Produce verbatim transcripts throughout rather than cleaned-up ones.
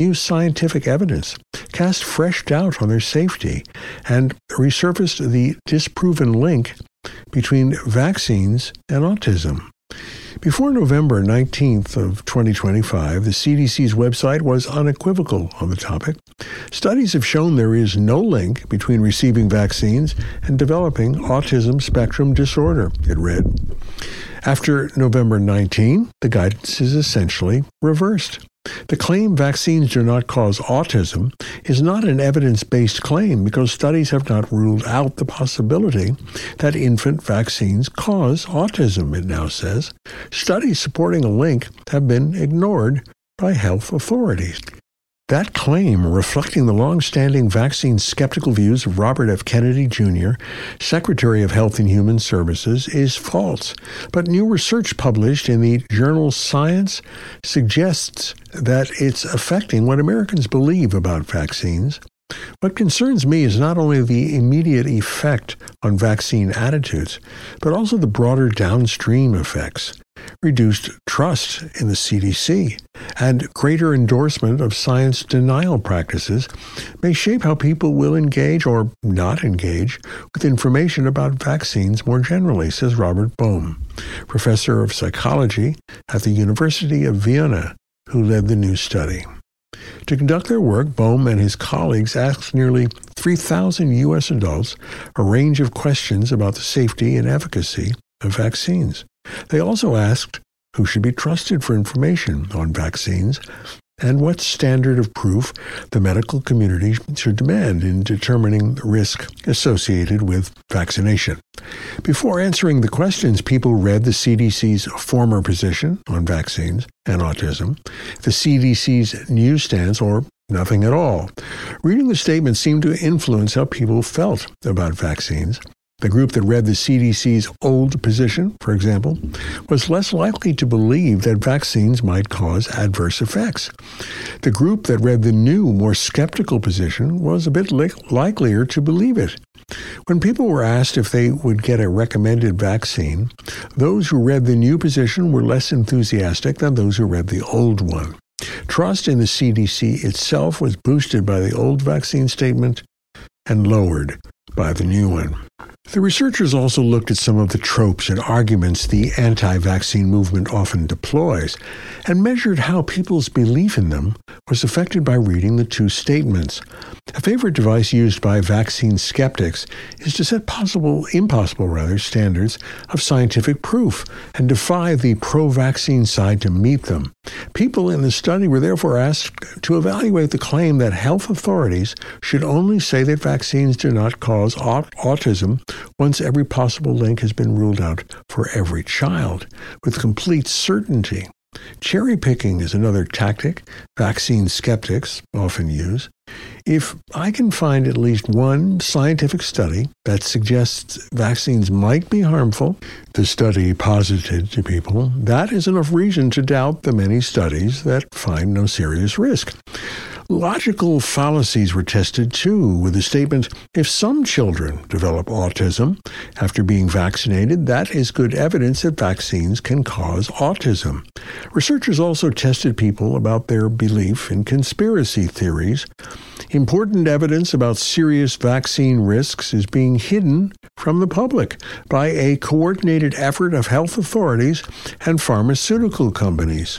new scientific evidence, cast fresh doubt on their safety, and resurfaced the disproven link between vaccines and autism. Before November nineteenth of twenty twenty-five, the C D C's website was unequivocal on the topic. Studies have shown there is no link between receiving vaccines and developing autism spectrum disorder, it read. After November nineteenth, the guidance is essentially reversed. The claim vaccines do not cause autism is not an evidence-based claim because studies have not ruled out the possibility that infant vaccines cause autism, it now says. Studies supporting a link have been ignored by health authorities. That claim, reflecting the long-standing vaccine-skeptical views of Robert F. Kennedy, Junior, Secretary of Health and Human Services, is false. But new research published in the journal Science suggests that it's affecting what Americans believe about vaccines. What concerns me is not only the immediate effect on vaccine attitudes, but also the broader downstream effects. Reduced trust in the C D C and greater endorsement of science denial practices may shape how people will engage or not engage with information about vaccines more generally, says Robert Bohm, professor of psychology at the University of Vienna, who led the new study. To conduct their work, Bohm and his colleagues asked nearly three thousand U S adults a range of questions about the safety and efficacy of vaccines. They also asked who should be trusted for information on vaccines and what standard of proof the medical community should demand in determining the risk associated with vaccination. Before answering the questions, people read the C D C's former position on vaccines and autism, the C D C's new stance, or nothing at all. Reading the statement seemed to influence how people felt about vaccines. The group that read the C D C's old position, for example, was less likely to believe that vaccines might cause adverse effects. The group that read the new, more skeptical position was a bit li- likelier to believe it. When people were asked if they would get a recommended vaccine, those who read the new position were less enthusiastic than those who read the old one. Trust in the C D C itself was boosted by the old vaccine statement and lowered by the new one. The researchers also looked at some of the tropes and arguments the anti-vaccine movement often deploys and measured how people's belief in them was affected by reading the two statements. A favorite device used by vaccine skeptics is to set possible, impossible rather, standards of scientific proof and defy the pro-vaccine side to meet them. People in the study were therefore asked to evaluate the claim that health authorities should only say that vaccines do not cause aut- autism once every possible link has been ruled out for every child, with complete certainty. Cherry picking is another tactic vaccine skeptics often use. If I can find at least one scientific study that suggests vaccines might be harmful, the study posited to people, that is enough reason to doubt the many studies that find no serious risk. Logical fallacies were tested, too, with the statement, if some children develop autism after being vaccinated, that is good evidence that vaccines can cause autism. Researchers also tested people about their belief in conspiracy theories. Important evidence about serious vaccine risks is being hidden from the public by a coordinated effort of health authorities and pharmaceutical companies.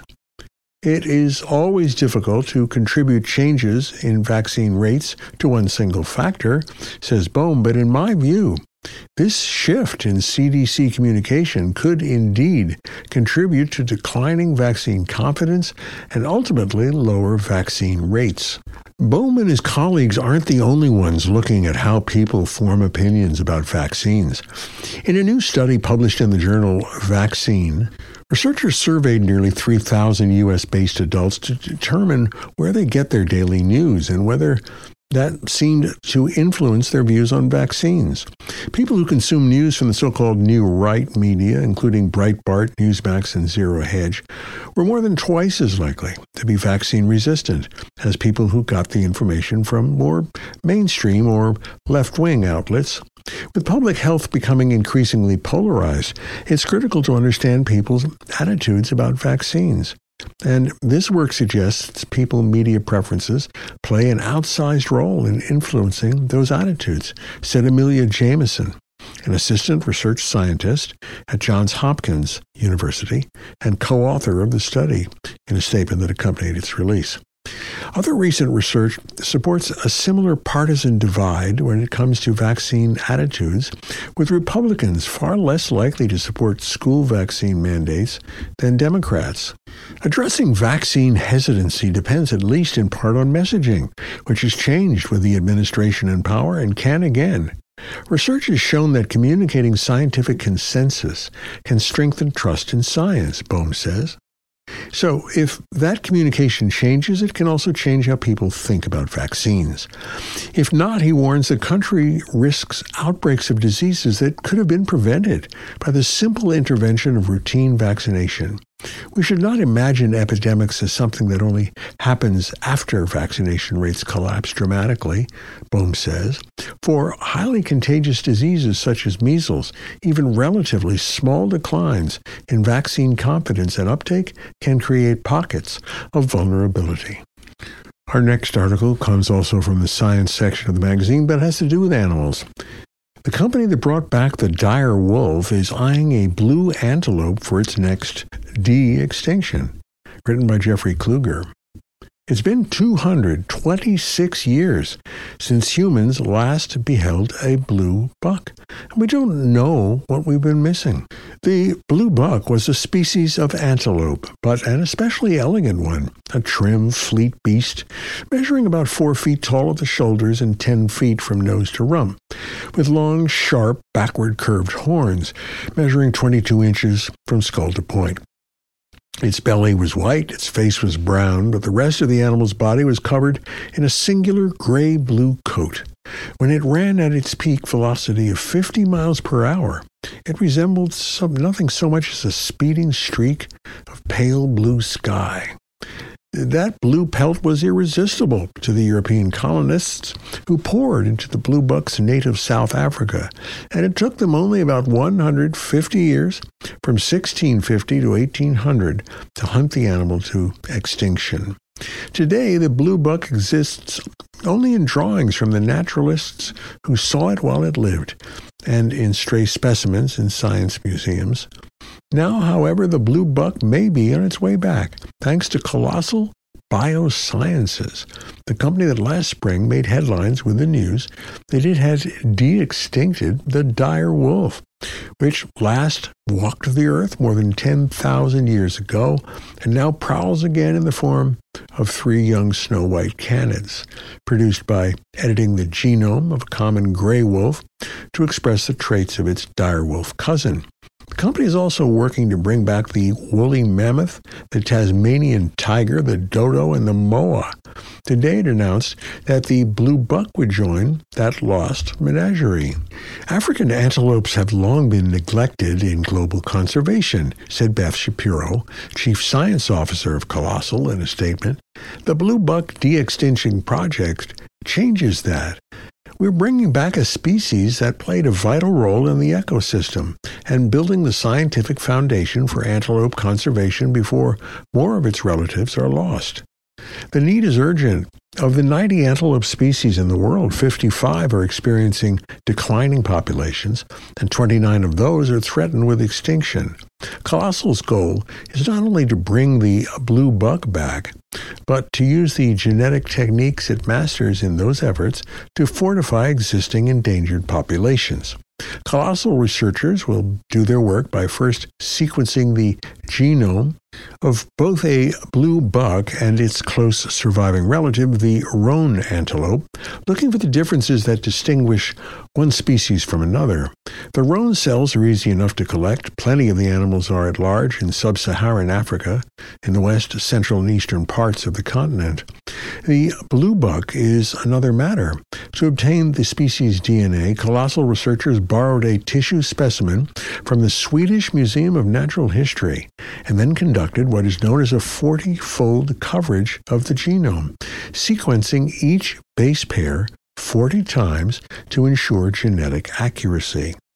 It is always difficult to contribute changes in vaccine rates to one single factor, says Bohm, but in my view, this shift in C D C communication could indeed contribute to declining vaccine confidence and ultimately lower vaccine rates. Bohm and his colleagues aren't the only ones looking at how people form opinions about vaccines. In a new study published in the journal Vaccine, researchers surveyed nearly three thousand U S-based adults to determine where they get their daily news and whether that seemed to influence their views on vaccines. People who consume news from the so-called New Right media, including Breitbart, Newsmax, and Zero Hedge, were more than twice as likely to be vaccine-resistant as people who got the information from more mainstream or left-wing outlets. With public health becoming increasingly polarized, it's critical to understand people's attitudes about vaccines. and this work suggests people media preferences play an outsized role in influencing those attitudes, said Amelia Jameson, an assistant research scientist at Johns Hopkins University and co-author of the study, in a statement that accompanied its release. Other recent research supports a similar partisan divide when it comes to vaccine attitudes, with Republicans far less likely to support school vaccine mandates than Democrats. Addressing vaccine hesitancy depends at least in part on messaging, which has changed with the administration in power and can again. Research has shown that communicating scientific consensus can strengthen trust in science, Bohm says. So if that communication changes, it can also change how people think about vaccines. If not, he warns the country risks outbreaks of diseases that could have been prevented by the simple intervention of routine vaccination. We should not imagine epidemics as something that only happens after vaccination rates collapse dramatically, Bohm says. For highly contagious diseases such as measles, even relatively small declines in vaccine confidence and uptake can create pockets of vulnerability. Our next article comes also from the science section of the magazine, but has to do with animals. The company that brought back the dire wolf is eyeing a blue antelope for its next de-extinction, written by Jeffrey Kluger. It's been two hundred twenty-six years since humans last beheld a blue buck, and we don't know what we've been missing. The blue buck was a species of antelope, but an especially elegant one, a trim, fleet beast, measuring about four feet tall at the shoulders and ten feet from nose to rump, with long, sharp, backward curved horns, measuring twenty-two inches from skull to point. Its belly was white, its face was brown, but the rest of the animal's body was covered in a singular gray-blue coat. When it ran at its peak velocity of fifty miles per hour, it resembled some, nothing so much as a speeding streak of pale blue sky. That blue pelt was irresistible to the European colonists who poured into the blue buck's native South Africa, and it took them only about one hundred fifty years, from sixteen fifty to eighteen hundred, to hunt the animal to extinction. Today, the blue buck exists only in drawings from the naturalists who saw it while it lived, and in stray specimens in science museums. Now, however, the blue buck may be on its way back, thanks to Colossal Biosciences, the company that last spring made headlines with the news that it had de-extincted the dire wolf, which last walked the earth more than ten thousand years ago and now prowls again in the form of three young snow-white canids, produced by editing the genome of a common gray wolf to express the traits of its dire wolf cousin. The company is also working to bring back the woolly mammoth, the Tasmanian tiger, the dodo, and the moa. Today it announced that the blue buck would join that lost menagerie. African antelopes have long been neglected in global conservation, said Beth Shapiro, chief science officer of Colossal, in a statement. The blue buck de-extinction project changes that. We're bringing back a species that played a vital role in the ecosystem and building the scientific foundation for antelope conservation before more of its relatives are lost. The need is urgent. Of the ninety antelope species in the world, fifty-five are experiencing declining populations, and twenty-nine of those are threatened with extinction. Colossal's goal is not only to bring the blue buck back, but to use the genetic techniques it masters in those efforts to fortify existing endangered populations. Colossal researchers will do their work by first sequencing the genome of both a blue buck and its close surviving relative, the roan antelope, looking for the differences that distinguish one species from another. The roan cells are easy enough to collect. Plenty of the animals are at large in sub-Saharan Africa, in the west, central, and eastern parts of the continent. The blue buck is another matter. To obtain the species' D N A, Colossal researchers borrowed a tissue specimen from the Swedish Museum of Natural History and then conducted what is known as a forty-fold coverage of the genome, sequencing each base pair forty times to ensure genetic accuracy.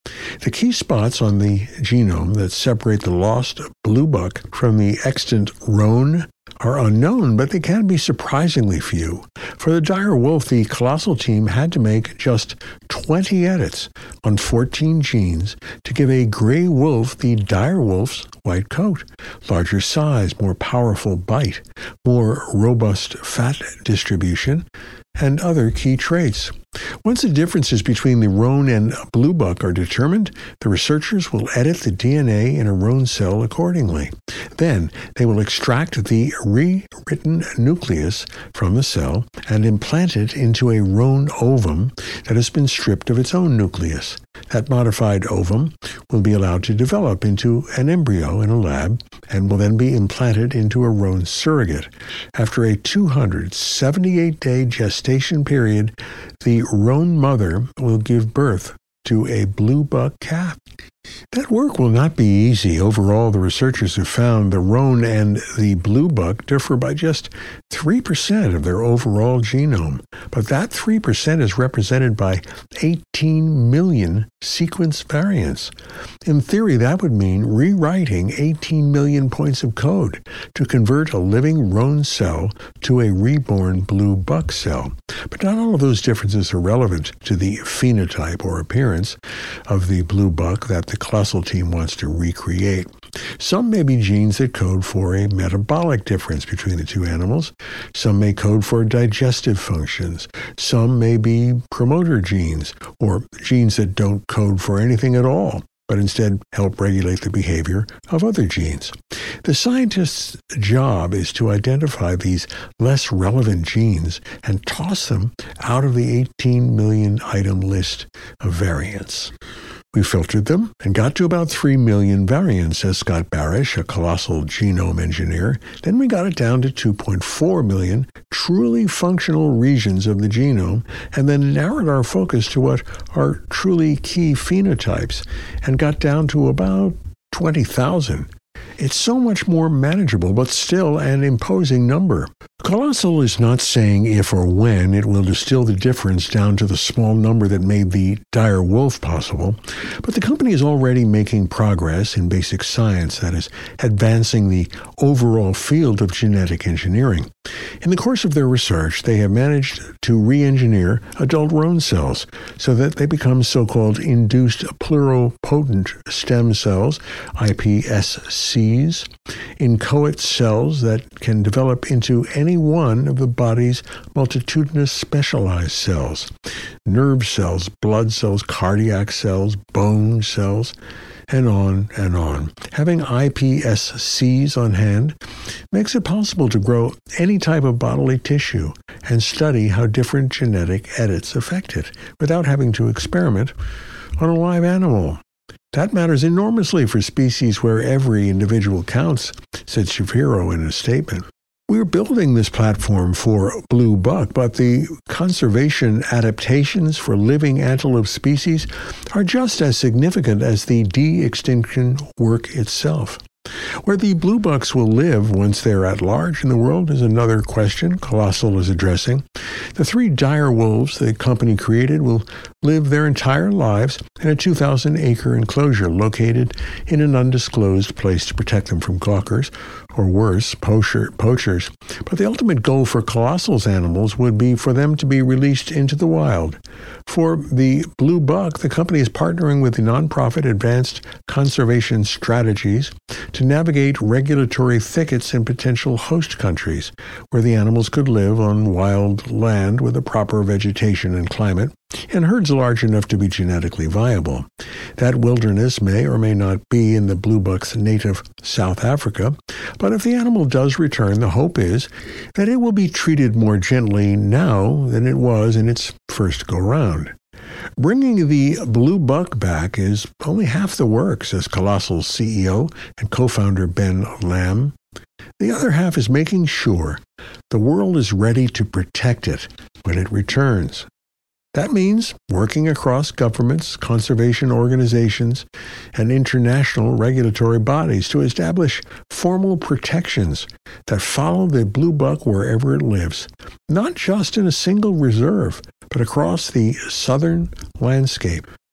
The key spots on the genome that separate the lost bluebuck from the extant roan are unknown, but they can be surprisingly few. For the dire wolf, the Colossal team had to make just twenty edits on fourteen genes to give a gray wolf the dire wolf's white coat, larger size, more powerful bite, more robust fat distribution, and other key traits. Once the differences between the roan and bluebuck are determined, the researchers will edit the D N A in a roan cell accordingly. Then they will extract the rewritten nucleus from the cell and implant it into a roan ovum that has been stripped of its own nucleus. That modified ovum will be allowed to develop into an embryo in a lab and will then be implanted into a roan surrogate. After a two hundred seventy-eight day gestation period, the roan mother will give birth to a bluebuck calf. That work will not be easy. Overall, the researchers have found the roan and the bluebuck differ by just three percent of their overall genome. But that three percent is represented by eighteen million sequence variants. In theory, that would mean rewriting eighteen million points of code to convert a living roan cell to a reborn bluebuck cell. But not all of those differences are relevant to the phenotype or appearance of the bluebuck that the Colossal team wants to recreate. Some may be genes that code for a metabolic difference between the two animals. Some may code for digestive functions. Some may be promoter genes, or genes that don't code for anything at all, but instead help regulate the behavior of other genes. The scientist's job is to identify these less relevant genes and toss them out of the eighteen million item list of variants. We filtered them and got to about three million variants, says Scott Barish, a Colossal genome engineer. Then we got it down to two point four million truly functional regions of the genome, and then narrowed our focus to what are truly key phenotypes, and got down to about twenty thousand. It's so much more manageable, but still an imposing number. Colossal is not saying if or when it will distill the difference down to the small number that made the dire wolf possible, but the company is already making progress in basic science that is advancing the overall field of genetic engineering. In the course of their research, they have managed to re-engineer adult roan cells so that they become so-called induced pluripotent stem cells, I P S Cs, inchoate cells that can develop into any one of the body's multitudinous specialized cells: nerve cells, blood cells, cardiac cells, bone cells, and on and on. Having I P S Cs on hand makes it possible to grow any type of bodily tissue and study how different genetic edits affect it without having to experiment on a live animal. That matters enormously for species where every individual counts, said Shapiro in a statement. We're building this platform for bluebuck, but the conservation adaptations for living antelope species are just as significant as the de-extinction work itself. Where the bluebucks will live once they're at large in the world is another question Colossal is addressing. The three dire wolves the company created will live their entire lives in a two thousand acre enclosure located in an undisclosed place to protect them from gawkers, or worse, poacher, poachers. But the ultimate goal for Colossal's animals would be for them to be released into the wild. For the bluebuck, the company is partnering with the nonprofit Advanced Conservation Strategies to navigate regulatory thickets in potential host countries where the animals could live on wild land with a proper vegetation and climate, and herds large enough to be genetically viable. That wilderness may or may not be in the bluebuck's native South Africa, but if the animal does return, the hope is that it will be treated more gently now than it was in its first go-round. Bringing the bluebuck back is only half the work, says Colossal's C E O and co-founder Ben Lamb. The other half is making sure the world is ready to protect it when it returns. That means working across governments, conservation organizations, and international regulatory bodies to establish formal protections that follow the bluebuck wherever it lives, not just in a single reserve, but across the southern landscape.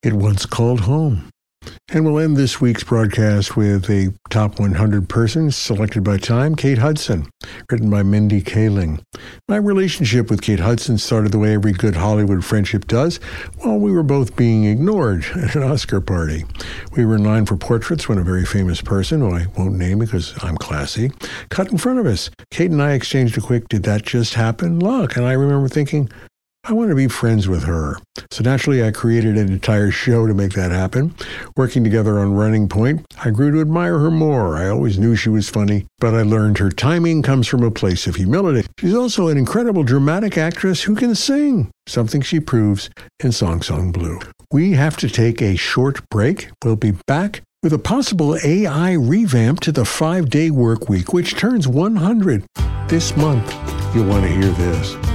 it once called home. And we'll end this week's broadcast with a top one hundred person selected by Time, Kate Hudson, written by Mindy Kaling. My relationship with Kate Hudson started the way every good Hollywood friendship does, while we were both being ignored at an Oscar party. We were in line for portraits when a very famous person, who I won't name because I'm classy, cut in front of us. Kate and I exchanged a quick, "Did that just happen?" look, and I remember thinking, I want to be friends with her. So naturally, I created an entire show to make that happen. Working together on Running Point, I grew to admire her more. I always knew she was funny, but I learned her timing comes from a place of humility. She's also an incredible dramatic actress who can sing, something she proves in Song Song Blue. We have to take a short break. We'll be back with a possible A I revamp to the five-day work week, which turns one hundred this month. You'll want to hear this.